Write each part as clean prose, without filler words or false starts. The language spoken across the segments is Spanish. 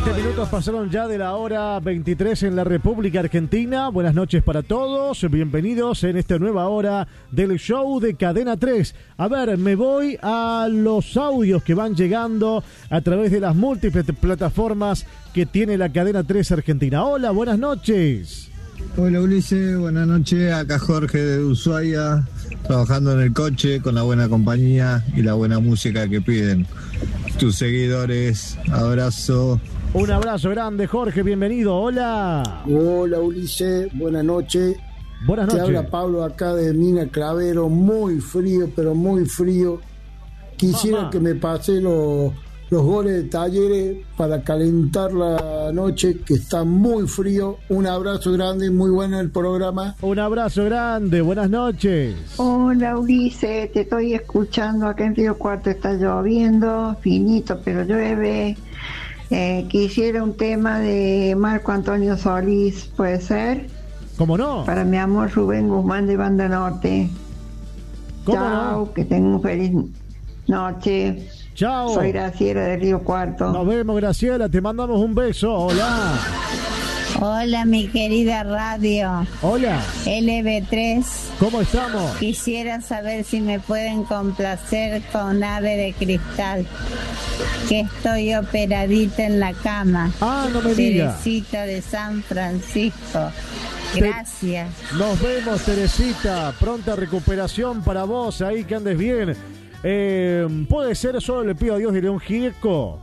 20 minutos pasaron ya de la hora 23 en la República Argentina. Buenas noches para todos, bienvenidos en esta nueva hora del show de Cadena 3. A ver, me voy a los audios que van llegando a través de las múltiples plataformas que tiene la Cadena 3 Argentina. Hola, buenas noches. Hola Ulises, buenas noches. Acá Jorge de Ushuaia, trabajando en el coche con la buena compañía y la buena música que piden tus seguidores. Abrazo. Un abrazo grande, Jorge, bienvenido. Hola. Hola Ulises, buenas noches. Buenas noches. Te habla Pablo acá de Mina Clavero, muy frío, pero muy frío. Quisiera que me pase los goles de Talleres para calentar la noche, que está muy frío. Un abrazo grande, muy bueno el programa. Un abrazo grande, buenas noches. Hola Ulises, te estoy escuchando acá en Río Cuarto, está lloviendo, finito pero llueve. Quisiera un tema de Marco Antonio Solís, ¿puede ser? ¿Cómo no? Para mi amor Rubén Guzmán de Banda Norte. ¿Cómo Chao, no? que tengan un feliz noche. Chao. Soy Graciela de Río Cuarto. Nos vemos, Graciela, te mandamos un beso. Hola. Hola, mi querida radio. Hola. LB3. ¿Cómo estamos? Quisiera saber si me pueden complacer con Ave de Cristal, que estoy operadita en la cama. Ah, no me diga. Teresita de San Francisco. Gracias. Nos vemos, Teresita. Pronta recuperación para vos, ahí que andes bien. Puede ser, solo le pido a Dios de León Gieco.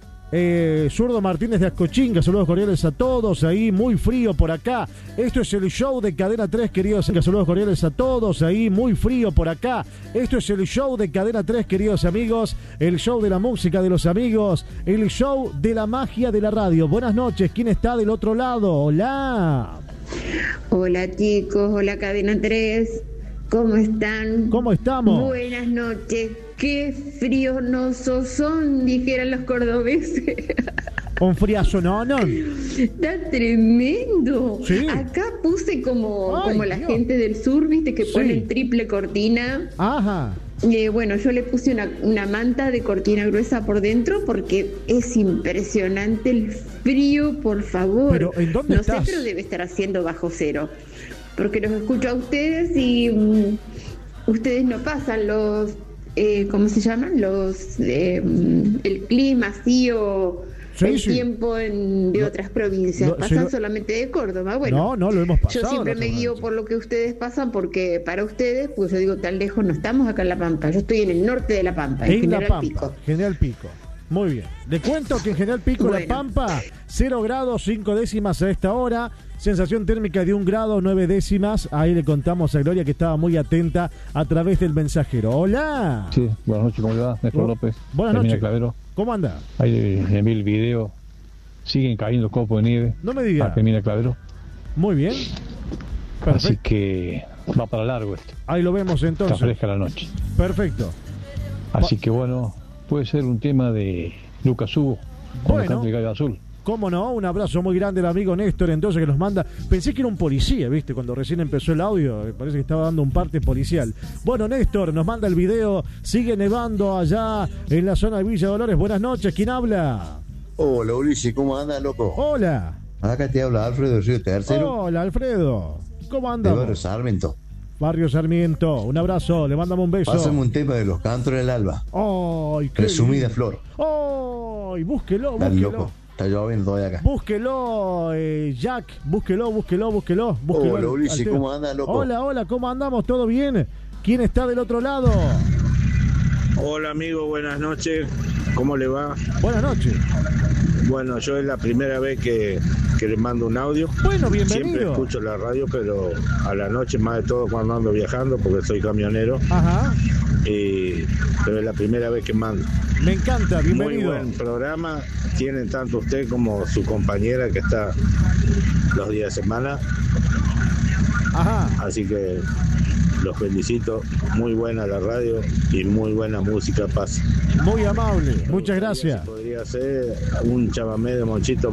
Zurdo Martínez de Ascochinga, saludos cordiales a todos, ahí muy frío por acá. Esto es el show de Cadena 3, queridos, saludos cordiales a todos, ahí muy frío por acá. Esto es el show de Cadena 3, queridos amigos, el show de la música de los amigos, el show de la magia de la radio. Buenas noches, ¿quién está del otro lado? Hola. Hola chicos, hola Cadena 3, ¿cómo están? ¿Cómo estamos? Buenas noches. Qué frionosos son, dijeran los cordobeses. Un friazo, no. Está tremendo. Sí. Acá puse como la Dios. gente del sur, viste, que Sí. ponen triple cortina. Ajá. Bueno, yo le puse una manta de cortina gruesa por dentro porque es impresionante el frío, por favor. Pero, ¿en dónde no estás? sé, pero debe estar haciendo bajo cero. Porque los escucho a ustedes y ustedes no pasan los... ¿cómo se llaman? El clima así o el tiempo de otras provincias. Pasan solamente de Córdoba. Bueno, no lo hemos pasado. yo siempre me guío por lo que ustedes pasan porque para ustedes, pues yo digo, tan lejos no estamos acá en La Pampa. Yo estoy en el norte de La Pampa, en La General Pampa, Pico. General Pico. Muy bien. Le cuento que en General Pico, Bueno. La Pampa, 0 grados 5 décimas a esta hora. Sensación térmica de 1 grado 9 décimas. Ahí le contamos a Gloria que estaba muy atenta a través del mensajero. Hola. Sí, buenas noches, ¿cómo le va? Néstor López. Buenas de Mina noches. Clavero. ¿Cómo anda? Ahí le vi el video. Siguen cayendo copos de nieve. No me diga. Acá en Mina Clavero. Muy bien. Perfecto. Así que va para largo esto. Ahí lo vemos entonces. Está fresca la noche. Perfecto. Así que bueno, puede ser un tema de Lucas Hugo. Bueno. El Gallo Azul. ¿Cómo no? Un abrazo muy grande al amigo Néstor, entonces, que nos manda. Pensé que era un policía, ¿viste? Cuando recién empezó el audio, me parece que estaba dando un parte policial. Bueno, Néstor nos manda el video. Sigue nevando allá en la zona de Villa Dolores. Buenas noches, ¿quién habla? Hola Ulises, ¿cómo andas, loco? Hola. Acá te habla Alfredo Río Tercero. Hola, Alfredo. ¿Cómo De andas? Barrio Sarmiento. Barrio Sarmiento. Un abrazo, le mandamos un beso. Pásame un tema de los Cantores del Alba. ¡Ay, qué Resumida lindo! flor. ¡Ay, búsquelo, Dale, búsquelo! loco. Está lloviendo todavía acá. Búsquelo, Jack. Búsquelo. Hola Ulises, al Teo. ¿cómo andas, loco? Hola, ¿cómo andamos? ¿Todo bien? ¿Quién está del otro lado? Hola amigo, buenas noches. ¿Cómo le va? Buenas noches. Bueno, yo es la primera vez que le mando un audio. Bueno, bienvenido. Siempre escucho la radio, pero a la noche más de todo cuando ando viajando, porque soy camionero. Ajá. Pero es la primera vez que mando. Me encanta, bienvenido. Muy buen programa. Tienen tanto usted como su compañera que está los días de semana. Ajá. Así que los felicito. Muy buena la radio y muy buena música pasa. Muy amable, muchas gracias. Podría ser un chamamé de Monchito